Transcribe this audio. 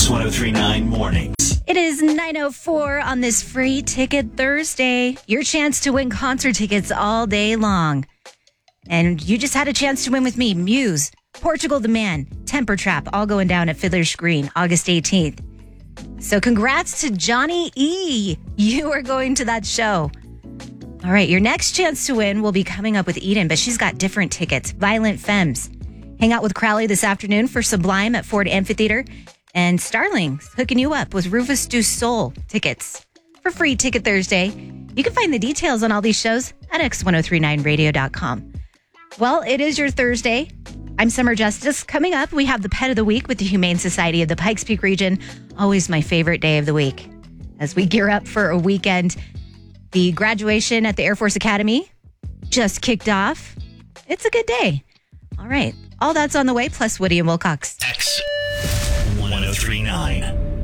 X1039 Mornings. It is 9:04 on this Free Ticket Thursday. Your chance to win concert tickets all day long. And you just had a chance to win with me. Muse, Portugal the Man, Temper Trap, all going down at Fiddler's Green, August 18th. So congrats to Johnny E. You are going to that show. All right, your next chance to win will be coming up with Eden, but she's got different tickets. Violent Femmes. Hang out with Crowley this afternoon for Sublime at Ford Amphitheater. And Starling's hooking you up with Rufus Du Sol tickets for Free Ticket Thursday. You can find the details on all these shows at x1039radio.com. Well, it is your Thursday. I'm Summer Justice. Coming up, we have the Pet of the Week with the Humane Society of the Pikes Peak region. Always my favorite day of the week. As we gear up for a weekend, the graduation at the Air Force Academy just kicked off. It's a good day. All right. All that's on the way, plus Woody and Wilcox. X1039.